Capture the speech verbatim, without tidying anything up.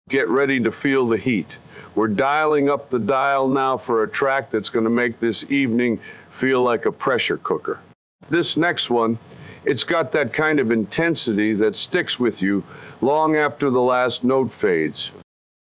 Get ready to feel the heat. We're dialing up the dial now for a track that's going to make this evening feel like a pressure cooker. This next one, it's got that kind of intensity that sticks with you long after the last note fades.